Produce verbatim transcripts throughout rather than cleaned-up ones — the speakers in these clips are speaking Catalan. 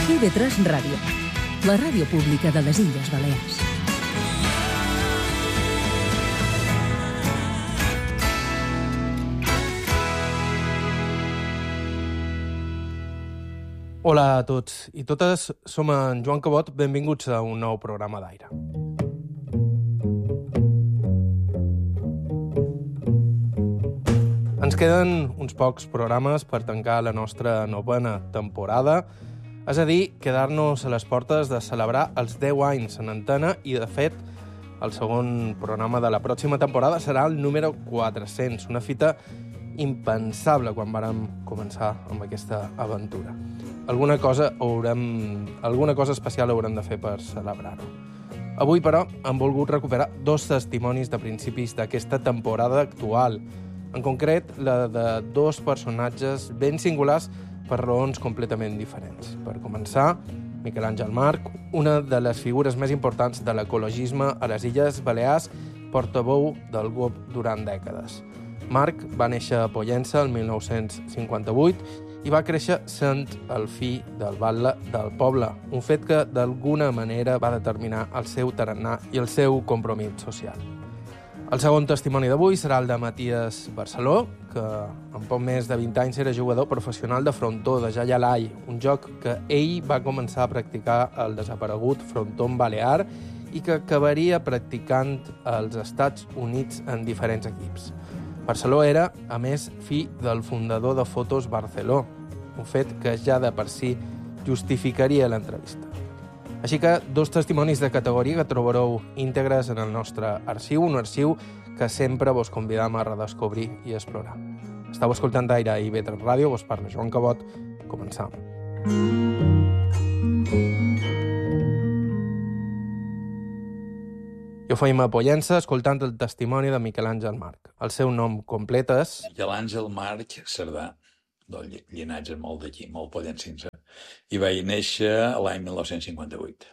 I V tres Ràdio, la ràdio pública de les Illes Balears. Hola a tots i totes, som en Joan Cabot, benvinguts a un nou programa d'Aire. Ens queden uns pocs programes per tancar la nostra novena temporada, és a dir, quedar-nos a les portes de celebrar els deu anys en antena i, de fet, el segon programa de la pròxima temporada serà el número quatre-cents, una fita impensable quan vàrem començar amb aquesta aventura. Alguna cosa haurem, alguna cosa especial haurem de fer per celebrar-ho. Avui, però, hem volgut recuperar dos testimonis de principis d'aquesta temporada actual. En concret, la de dos personatges ben singulars per raons completament diferents. Per començar, Miquel Àngel March, una de les figures més importants de l'ecologisme a les Illes Balears, portaveu del G O P durant dècades. March va néixer a Pollença el mil nou-cents cinquanta-vuit i va créixer sent el fill del batle del poble, un fet que d'alguna manera va determinar el seu tarannà i el seu compromís social. El segon testimoni d'avui serà el de Matías Barceló, que en poc més de vint anys era jugador professional de frontó, de Jalalai, un joc que ell va començar a practicar al desaparegut frontón balear i que acabaria practicant als Estats Units en diferents equips. Barceló era, a més, fill del fundador de Fotos Barceló, un fet que ja de per si justificaria l'entrevista. Així que dos testimonis de categoria que trobareu íntegres en el nostre arxiu, un arxiu que sempre vos convidam a redescobrir i explorar. Estau escoltant Aire a I V tres Ràdio, vos parla Joan Cabot. Començam. Jo feim a Pollença escoltant el testimoni de Miquel Àngel March. El seu nom complet és... Miquel Àngel March Cerdà, del llinatge molt d'aquí, molt pollencinse. I vaig néixer l'any mil nou-cents cinquanta-vuit.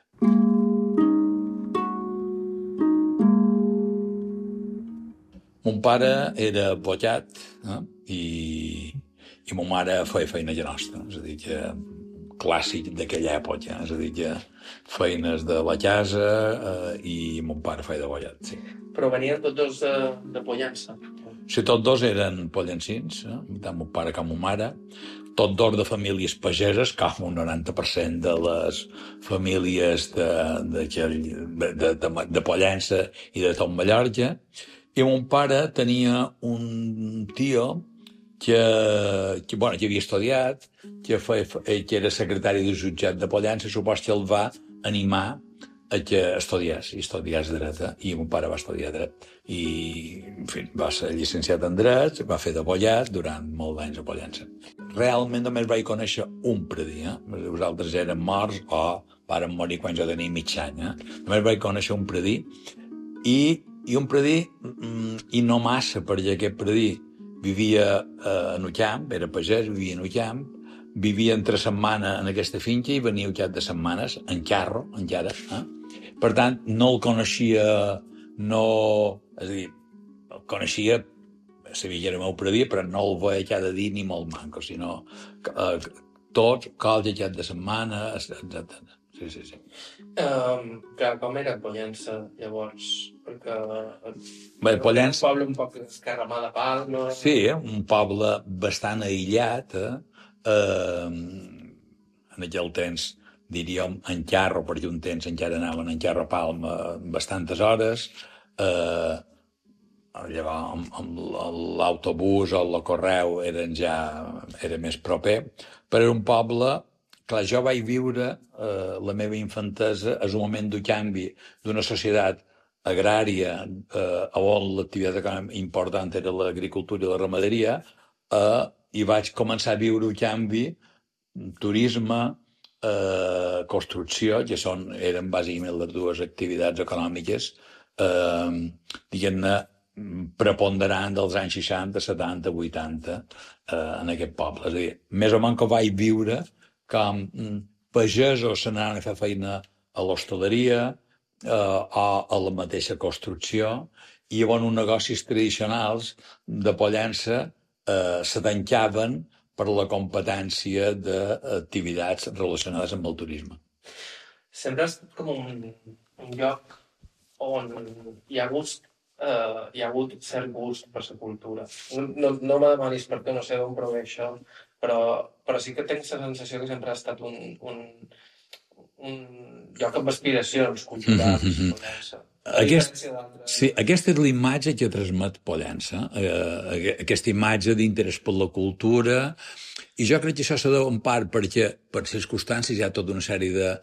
Mon pare era bollat, eh? I, i mon mare feia feina ja nostra, és a dir, que clàssic d'aquella època, és a dir, que feines de la casa eh, i mon pare feia de bollat, sí. Però venien tots dos de, de Pollença? Sí, tots dos eren pollencins, eh? Tant mon pare com mon mare, tots dos de famílies pageses, com un noranta per cent de les famílies de, de, de, de, de, de Pollença i de tot Mallorca, i mon pare tenia un tio que, que, bueno, que havia estudiat, que, feia, que era secretari del jutjat de Pollença, supos que el va animar a que estudiés, i estudiés dret, eh? I mon pare va estudiar dret. I, en fi, va ser llicenciat en dret, va fer de bollat durant molts anys a Pollença. Realment només vaig conèixer un predí, eh? Vosaltres eren morts o varen morir quan jo tenia mig any, eh? Només vaig conèixer un predí, i, i un predí, i no massa, perquè aquest predí vivia eh, en un camp, era pagès, vivia en un camp, vivia entre setmana en aquesta finca i venia un cap de setmanes en carro, encara. Eh? Per tant, no el coneixia, no... És a dir, el coneixia, sabia que era el meu predí, però no el veia cada dia ni molt manco, sinó eh, tots, cols i cap de setmana, etcètera. Sí, sí, sí. Um, que, com era Pollença, llavors? Perquè... Bé, Pollença... Un poble un poc escarramà de pal, no? Sí, eh? Un poble bastant aïllat, eh? Uh, en aquell temps, diríem, en carro, perquè un temps encara anaven en carro a Palma bastantes hores, uh, llavors amb, amb l'autobús o el correu eren ja, era més proper, però era un poble. Clar, jo vaig viure eh, la meva infantesa és un moment de canvi d'una societat agrària eh, on l'activitat econòmica important era l'agricultura i la ramaderia, eh, i vaig començar a viure un canvi, turisme, eh, construcció, que són, eren bàsicament les dues activitats econòmiques, eh, diguem-ne, preponderant dels anys seixanta, setanta, vuitanta eh, en aquest poble. És a dir, més o menys que vaig viure com pagesos s'anaven a fer feina a l'hostaleria eh, o a la mateixa construcció, i llavors uns negocis tradicionals de Pollença eh, se tancaven per la competència d'activitats relacionades amb el turisme. Sempre és com un, un lloc on hi ha gust, eh, hi ha hagut cert gust per la cultura. No, no, no me demanis perquè no sé d'on prové això, però, però sí que tinc la sensació que sempre ha estat un, un, un lloc amb aspiracions culturals. Mm-hmm. Aquest, sí, aquesta és la imatge que transmet Pollença, eh, aquesta imatge d'interès per la cultura, i jo crec que això s'ha deu en part perquè per circumstàncies hi ha tota una sèrie de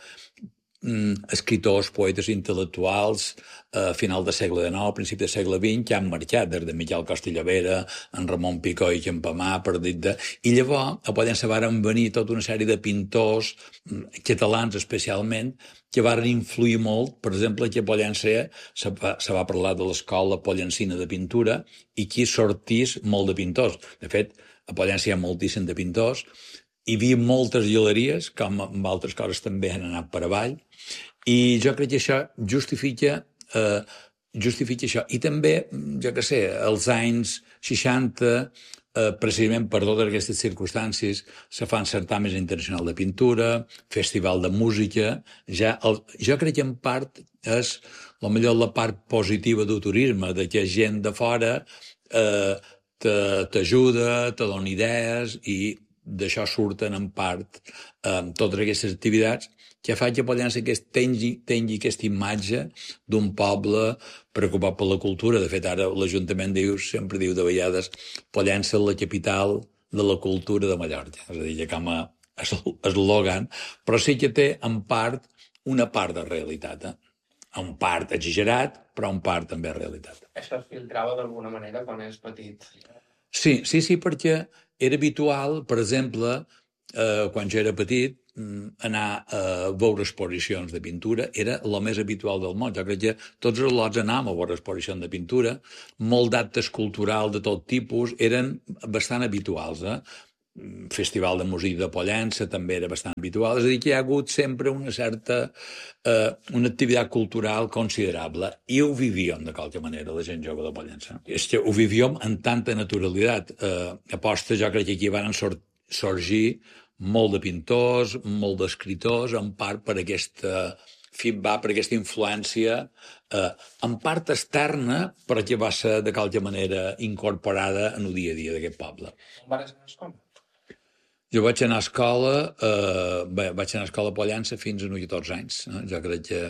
mm, escriptors, poetes intel·lectuals a final del segle dinou, a principi del segle vint, que han marxat, des de Miquel Costa i Llovera, en Ramon Picó i Campamà, per dir de... I llavors a Pollença varen venir tota una sèrie de pintors, catalans especialment, que varen influir molt. Per exemple, aquí a Pollença se va, se va parlar de l'escola pollencina de pintura i aquí sortís molt de pintors. De fet, a Pollença hi ha moltíssim de pintors, hi havia moltes galeries, com amb altres coses també han anat per avall, i jo crec que això justifica, eh, justifica això. I també, jo què sé, als anys seixanta, eh, precisament per totes aquestes circumstàncies, se fan certàmens internacional de pintura, festival de música, ja el, jo crec que en part és, la millor la part positiva del turisme, de que gent de fora eh, t'ajuda, te dona idees, i d'això surten en part eh, totes aquestes activitats que fa que Pollença tingui, tingui aquesta imatge d'un poble preocupat per la cultura. De fet, ara l'Ajuntament diu, sempre diu de vegades, Pollença és la capital de la cultura de Mallorca. És a dir, com a eslògan, però sí que té en part una part de realitat. Eh? En part exagerat, però en part també realitat. Això es filtrava d'alguna manera quan és petit? Sí, sí, sí, perquè era habitual, per exemple, eh, quan jo era petit, anar a veure exposicions de pintura era el més habitual del món. Jo crec que tots els lots anàvem a veure exposicions de pintura, molt d'actes culturals de tot tipus, eren bastant habituals. Eh? Festival de música de Pollença també era bastant habitual. És a dir, que hi ha hagut sempre una certa eh, una activitat cultural considerable, i ho vivíem de qualque manera, la gent jove de Pollença. És que ho vivíem amb tanta naturalitat. Eh, aposta, jo crec que aquí van sor sorgir molt de pintors, molt d'escriptors, en part per aquesta feedback, per aquesta influència, eh, en part externa, però que va ser de qualque manera incorporada en el dia a dia d'aquest poble. On vas anar a escola? Jo vaig anar a escola, eh, bé, vaig anar a escola a Pollença fins a catorze anys. Eh? Jo crec que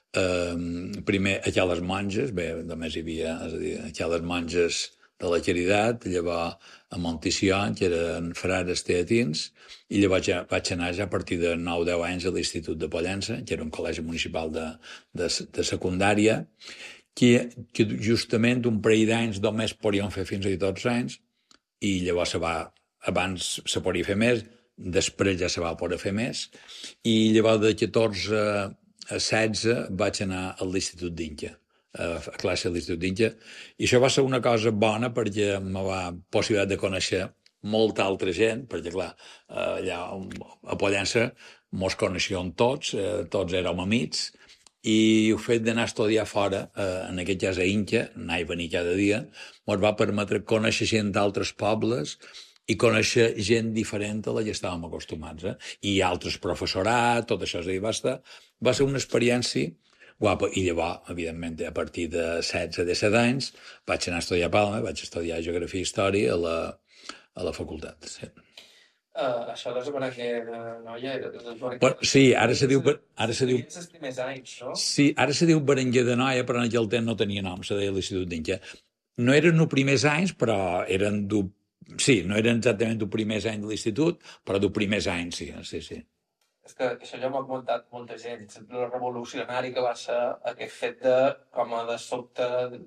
eh, primer a les monges, bé, només hi havia, és a dir, a les monges de la Caritat, llavors a Monticion, que eren frares teatins, i llavors ja vaig anar ja a partir de nou deu anys a l'Institut de Pollença, que era un col·legi municipal de, de, de secundària, que, que justament un parell d'anys només podíem fer fins a catorze anys, i llavors se va, abans se podia fer més, després ja se va poder fer més, i llavors de catorze a setze vaig anar a l'Institut d'Inca, a classe a l'Institut d'Inca, i això va ser una cosa bona perquè em va possibilitat de conèixer molta altra gent, perquè clar, allà a Pollença mos coneixíem tots, eh, tots érem amics, i el fet d'anar a estudiar fora, eh, en aquest cas a Inca, anar i venir cada dia, mos va permetre conèixer gent d'altres pobles i conèixer gent diferent a la que estàvem acostumats, eh? I altres professorat, tot això, és a dir, va, estar, va ser una experiència guapa. I llavors, evidentment, a partir de setze disset anys, vaig anar a estudiar a Palma, vaig estudiar Geografia i Història a la, a la facultat. Sí. Uh, això de Berenguer de Noia... Bueno, sí, ara se diu... Ara se diu... Els primers anys, no? Sí, ara se diu Berenguer de Noia, però en aquell temps no tenia nom, se deia l'Institut d'Inca. No eren els primers anys, però eren... Du... Sí, no eren exactament els primers anys de l'institut, però els primers anys, sí, sí, sí. És que això ja m'ha comentat molta gent, el revolucionari que va ser aquest fet de, com a de sobte,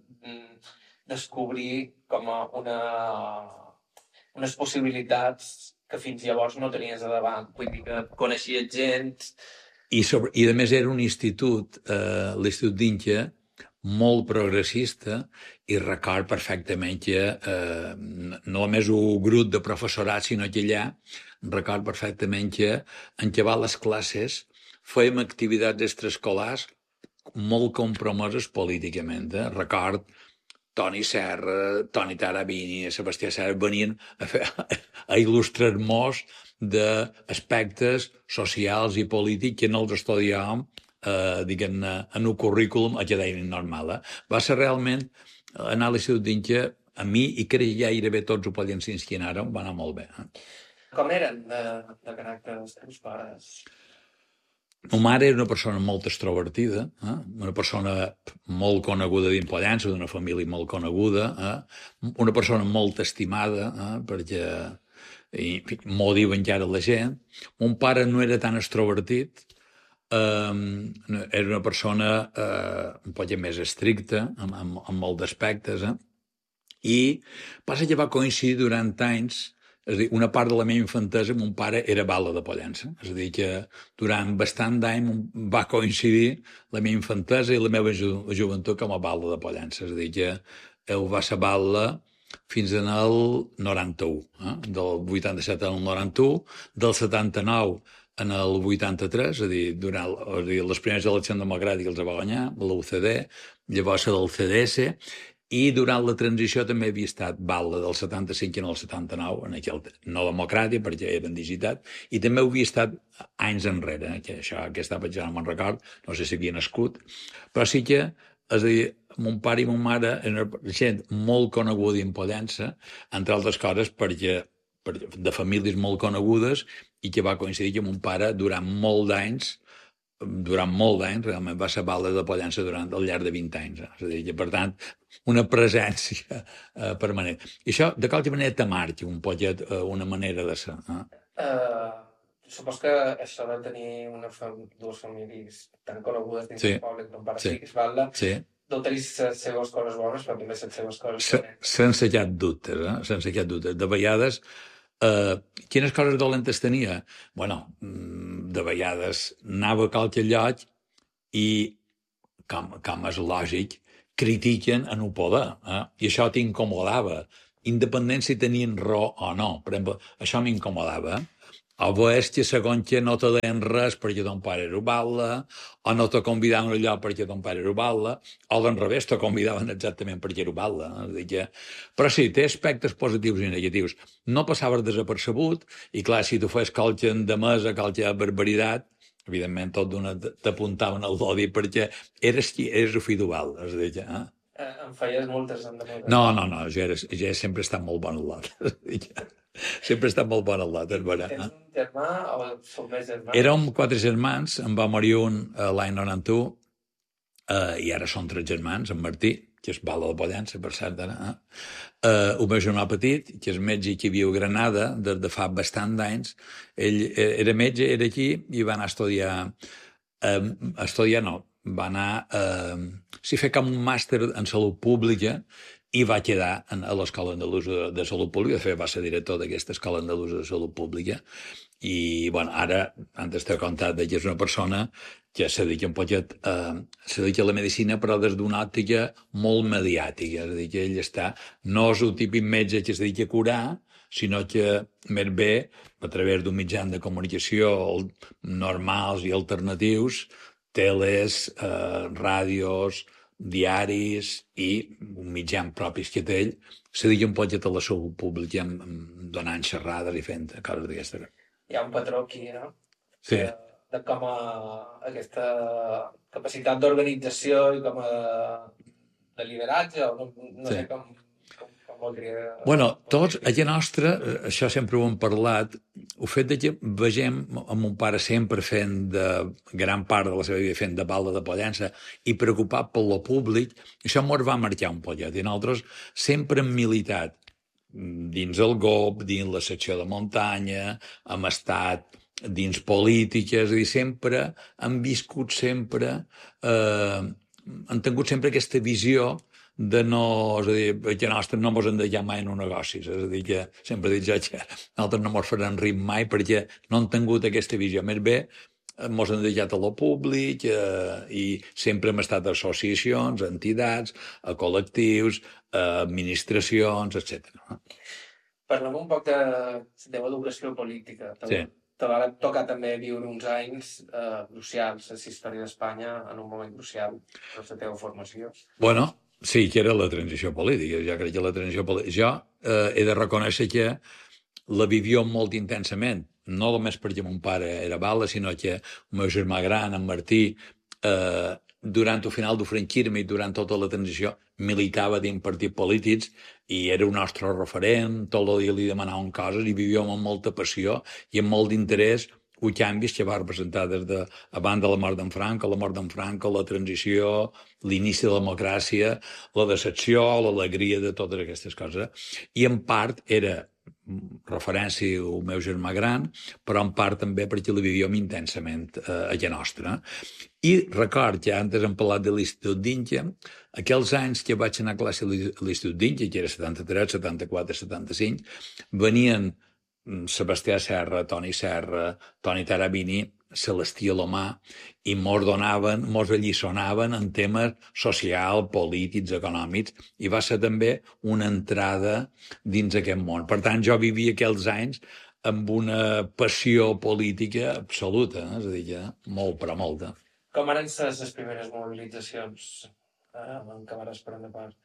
descobrir com a una, unes possibilitats que fins llavors no tenies a davant. Vull dir que coneixies gent... I, sobre, i a més era un institut, eh, l'Institut d'Inca, molt progressista, i record perfectament que eh, no només un grup de professorat, sinó que allà record perfectament que en què va les classes fèiem activitats extraescolars molt compromeses políticament. Eh? Record Toni Serra, Toni Tarabini, Sebastià Serra venien a, fer, a il·lustrar-nos d'aspectes socials i polítics que no els estudiàvem eh, diguem-ne, en un currículum acadèmic normal. Eh? Va ser realment anar a l'Institut d'Inca, a mi, i crec que gairebé tots els pollancins que hi anaren, va anar molt bé. Eh? Com eren de, de caràcter els teus pares? Ma mare era una persona molt extrovertida, eh? Una persona molt coneguda dins Pollença, d'una família molt coneguda, eh? Una persona molt estimada, eh? Perquè i, m'ho diu encara la gent. Mon pare no era tan extrovertit, eh, era una persona eh, un poc més estricta, en, en, en molts aspectes, eh? I passa que va coincidir durant anys. És a dir, una part de la meva infantesa, mon pare era bala de Pollença. És a dir, que durant bastant d'any va coincidir la meva infantesa i la meva ju joventut com a bala de Pollença. És a dir, que ell va ser bala fins en el noranta-u, eh? Del vuitanta-set al noranta-u, del setanta-nou en el vuitanta-tres, és a dir, durant és a dir, les primeres eleccions democràtiques els va guanyar, l'U C D, llavors del C D S, i durant la transició també havia estat bala del setanta-cinc al setanta-nou, en aquell no democràtic, perquè era en digitat, i també ho havia estat anys enrere, eh, que això, aquesta petjada no me'n record, no sé si havia nascut, però sí que, és a dir, mon pare i mon mare eren gent molt coneguda en Pollença, entre altres coses perquè, perquè de famílies molt conegudes, i que va coincidir que mon pare, durant molt d'anys, durant molt d'anys, realment va ser bala de Pollença durant al llarg de vint anys. Eh? És a dir, que, per tant, una presència eh, permanent. I això, de qualque manera, te marca un poquet eh, una manera de ser. Eh? Uh, supos que això de tenir una fam dues famílies tan conegudes dins sí. del poble, com pare sí. Siguis bala, sí. deu tenir les seves coses bones, però també les seves coses Se, sense cap dubtes, eh? Sense cap dubtes. De vegades, Uh, quines coses dolentes tenia? Bueno, de vegades anava a qualque lloc i, com, com és lògic, critiquen en el poder, eh? I això t'incomodava, independent si tenien raó o no. Per exemple, això m'incomodava. O és que segons que no te deien res perquè ton pare era bala, o no te convidaven allò perquè ton pare era bala, o d'en revés te convidaven exactament perquè era bala. Eh? Que... Però sí, té aspectes positius i negatius. No passaves desapercebut, i clar, si tu fes qualque endemesa, qualque barbaritat, evidentment tot d'una t'apuntaven al l'odi perquè eres qui eres el fill d'Uval. És a dir, eh? Eh, em feies moltes endemeses. No, no, no, jo, era, jo he sempre estat molt bon al lot. Sempre he estat molt bon al lot, és vera. Tens un germà o sou més germans? Érem quatre germans, en va morir un uh, l'any noranta-u, uh, i ara són tres germans, en Martí, que és bala de Pollença, per cert, ara. Eh? Uh, un meu germà petit, que és metge que viu a Granada, des de fa bastant d'anys. Ell era metge, era aquí, i va anar a estudiar... Uh, a estudiar no, va anar... Uh, sí, fer com un màster en salut pública, i va quedar en, a l'Escola Andalusa de, de Salut Pública. De fet, va ser director d'aquesta Escola Andalusa de Salut Pública. I, bueno, ara, antes t'he contat que és una persona que se dedica un poquet eh, se dedica a la medicina, però des d'una òptica molt mediàtica. És a dir, que ell està... No és el típic metge que es dedica a curar, sinó que més bé, a través d'un mitjà de comunicació normals i alternatius, teles, eh, ràdios, diaris i un mitjà propis que té ell, se digui un poquet a la salut pública, donant xerrades i fent coses d'aquesta. Hi ha un patró aquí, no? Sí. De, de com a aquesta capacitat d'organització i com a de lideratge, o no, no sí. sé com... Bueno, tots, a casa nostra, això sempre ho hem parlat, el fet de que vegem amb mon pare sempre fent de gran part de la seva vida fent de bala de Pollença i preocupat per lo públic, això mos va marcar un poquet. I nosaltres sempre hem militat dins el G O P, dins la secció de muntanya, hem estat dins política, és a dir, sempre hem viscut sempre, eh, hem tingut sempre aquesta visió de no, és a dir, que nosaltres no mos hem deixat mai en un negoci, és a dir, que sempre he dit jo que nosaltres no mos faran rim mai perquè no hem tingut aquesta visió. Més bé, mos hem deixat a lo públic eh, i sempre hem estat a associacions, a entitats, a col·lectius, a administracions, etcètera. Parlem un poc de la educació política. Sí. Te va tocar també viure uns anys eh, crucials a la història d'Espanya en un moment crucial per la teva formació. Bueno, Sí, que era la transició política. Jo crec que la transició política... Jo eh, he de reconèixer que la vivió molt intensament, no només perquè mon pare era bala, sinó que el meu germà gran, en Martí, eh, durant el final del franquisme i durant tota la transició militava dins partits polítics i era un nostre referent, tot el dia li demanaven coses i vivíem amb molta passió i amb molt d'interès uns canvis que va representar des de abans de la mort d'en Franco, la mort d'en Franco, la transició, l'inici de la democràcia, la decepció, l'alegria de totes aquestes coses. I en part era referència al meu germà gran, però en part també perquè la vivíem intensament eh, a casa nostra. I record que antes hem parlat de l'Institut d'Inca, aquells anys que vaig anar a classe a l'Institut d'Inca, que era setanta-tres, setanta-quatre, setanta-cinc, venien Sebastià Serra, Toni Serra, Toni Tarabini, Celestí Alomà, i mos donaven, mos alliçonaven en temes social, polítics, econòmics, i va ser també una entrada dins aquest món. Per tant, jo vivia aquells anys amb una passió política absoluta, eh? És a dir, que molt, però molta. Com eren les primeres mobilitzacions eh, en què vas prendre part?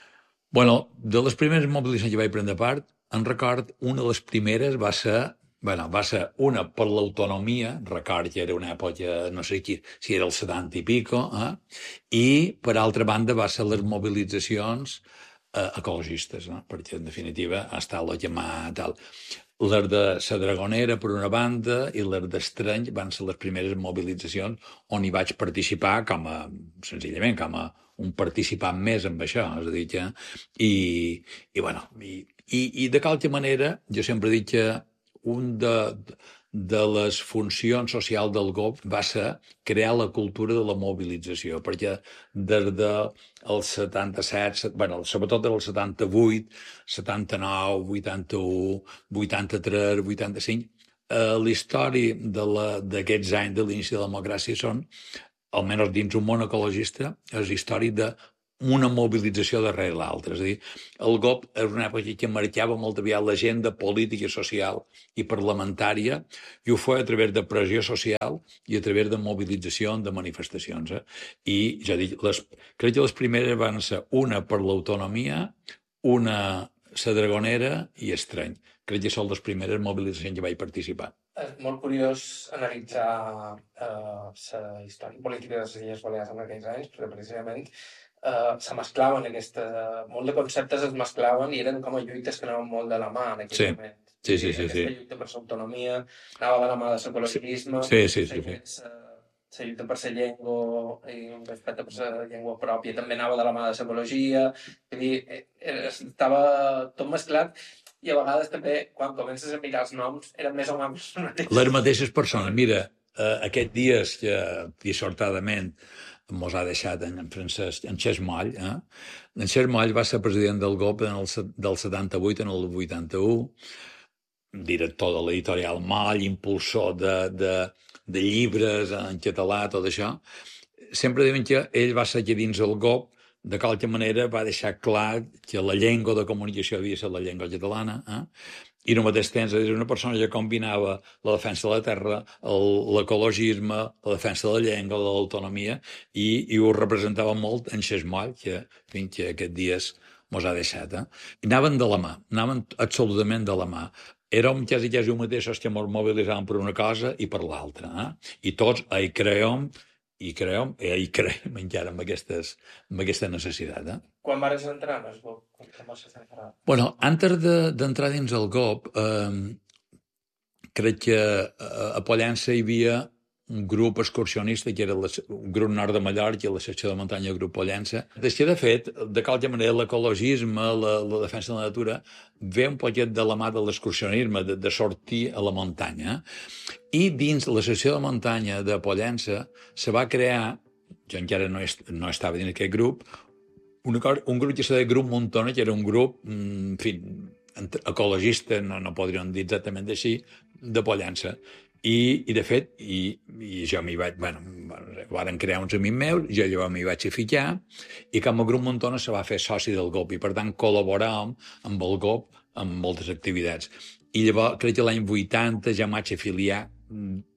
Bueno, de les primeres mobilitzacions que vaig prendre part, en record, una de les primeres va ser, bueno, va ser una per l'autonomia, record que era una època, no sé qui, si era el setanta i pico, eh? I per altra banda va ser les mobilitzacions eh, ecologistes, no? Perquè en definitiva ha estat la que m'ha tal. Les de la Dragonera, per una banda, i les d'Estrany van ser les primeres mobilitzacions on hi vaig participar com a, senzillament, com a un participant més amb això, és a dir, que... I, i bueno, i, i, i de qualque manera, jo sempre he dit que un de, de les funcions socials del G O P va ser crear la cultura de la mobilització, perquè des del setanta-set, bueno, sobretot del setanta-vuit, setanta-nou, vuitanta-u, vuitanta-tres, vuitanta-cinc, eh, la història d'aquests anys de l'inici de la democràcia són, almenys dins un món ecologista, és història de una mobilització darrere l'altra. És a dir, el G O P és una època que marcava molt aviat l'agenda política, social i parlamentària, i ho feia a través de pressió social i a través de mobilització, de manifestacions. Eh? I, ja dic, les, crec que les primeres van ser una per l'autonomia, una la Dragonera i Estrany. Crec que són les primeres mobilitzacions que vaig participar. És molt curiós analitzar la uh, història política de les Illes Balears en aquells anys, perquè precisament uh, se mesclaven aquestes... Uh, molt de conceptes es mesclaven i eren com a lluites que anaven molt de la mà en aquell sí. moment. Sí, sí, sí. Aquesta sí. lluita per l'autonomia anava de la mà de l'ecologisme, sí, sí, sí, sí, sí. la lluita per la llengua i un respecte per la llengua pròpia també anava de la mà de l'ecologia, és a dir, estava tot mesclat. I a vegades també, quan comences a mirar els noms, eren més o menys les mateixes persones. Mira, eh, aquests dies que dissortadament mos ha deixat en, en Francesc, en Xes Moll, eh? En Xes Moll va ser president del G O P en el, del setanta-vuit en el vuitanta-u, director de l'editorial Moll, impulsor de, de, de llibres en català, tot això. Sempre diuen que ell va ser aquí dins el G O P, de qualque manera va deixar clar que la llengua de comunicació havia de ser la llengua catalana, eh? I al mateix temps era una persona que combinava la defensa de la terra, l'ecologisme, la defensa de la llengua, de l'autonomia, i, i ho representava molt en Xes Moll, que fins que aquests dies mos ha deixat. Eh? I anaven de la mà, anaven absolutament de la mà. Érem quasi quasi ho mateixos que mos mobilitzàvem per una cosa i per l'altra. Eh? I tots hi creiem, i creiem, i creiem encara amb, aquestes, amb aquesta necessitat. Eh? Quan vas entrar en el G O P? Com vas entrar? Bueno, antes d'entrar de, dins el G O P, eh, crec que a Pollença hi havia un grup excursionista, que era un grup nord de Mallorca, la secció de muntanya del grup Pollença. Des que, de fet, de qualque manera, l'ecologisme, la, la defensa de la natura, ve un poquet de la mà de l'excursionisme, de, de sortir a la muntanya. I dins la secció de muntanya de Pollença se va crear, jo encara no, est, no estava dins aquest grup, un, un grup que se deia Grup Montona, que era un grup, en fi, ecologista, no, no podríem dir exactament així, de Pollença. I, i de fet, i, i jo m'hi vaig, bueno, varen crear uns amics meus, jo llavors m'hi vaig ficar, i com a Grup Montona se va fer soci del G O P, i per tant col·laboràvem amb el G O P en moltes activitats. I llavors, crec que l'any vuitanta ja m'haig afiliar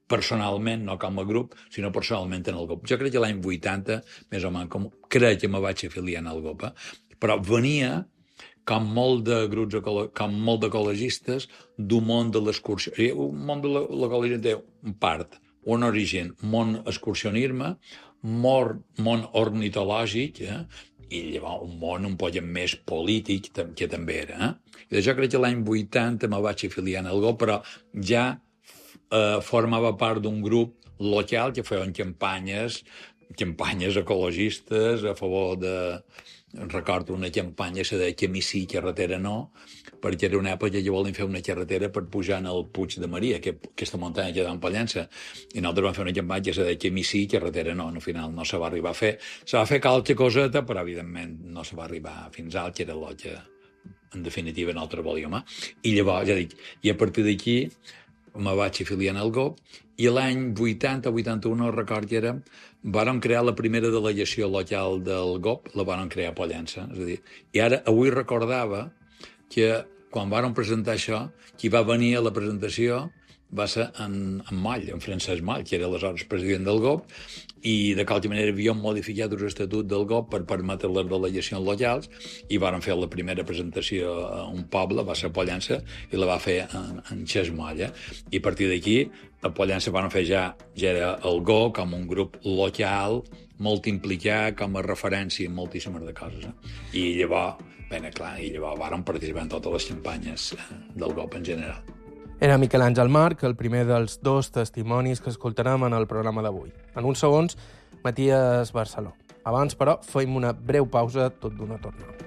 personalment, no com a grup, sinó personalment en el GOP. Jo crec que l'any vuitanta, més o menys, com, crec que me vaig afiliar en el GOP, eh? Però venia com molt de grups, com molt d'ecologistes, d'un món de l'excursió. Un món de l'ecologisme té un part, un origen, món excursionisme, món, món ornitològic, eh? I llavors un món un poc més polític, que també era. Eh? I jo crec que l'any vuitanta me vaig afiliar en el GOP, però ja eh, formava part d'un grup local que feien campanyes, campanyes ecologistes a favor de... Recordo una campanya que deia que mi sí, carretera no, perquè era una època que volien fer una carretera per pujar al Puig de Maria, que, aquesta muntanya que en Pollença, i nosaltres vam fer una campanya que deia que mi sí, carretera no, al final no se va arribar a fer. Se va fer qualque coseta, però evidentment no se va arribar fins alt, que era el que en definitiva nosaltres volíem. I llavors, ja dic, i a partir d'aquí me vaig afiliar en el GOP, i l'any vuitanta vuitanta-u, no record que era, vàrem crear la primera delegació local del GOP, la vàrem crear a Pollença. És a dir, i ara, avui recordava que quan vàrem presentar això, qui va venir a la presentació va ser en, en Moll, en Francesc Moll, que era aleshores president del GOP, i de qualque manera havíem modificat l'estatut del GOP per permetre les delegacions locals, i vàrem fer la primera presentació a un poble, va ser a Pollença, i la va fer en, en Xes Moll. Eh? I a partir d'aquí, a Pollença vàrem fer ja, ja era el GO com un grup local, molt implicat, com a referència en moltíssimes de coses. Eh? I llavors, ben clar, i llavors vàrem participar en totes les campanyes del GOP en general. Era Miquel Àngel March, el primer dels dos testimonis que escoltarem en el programa d'avui. En uns segons, Matías Barceló. Abans, però, feim una breu pausa tot d'una tornada.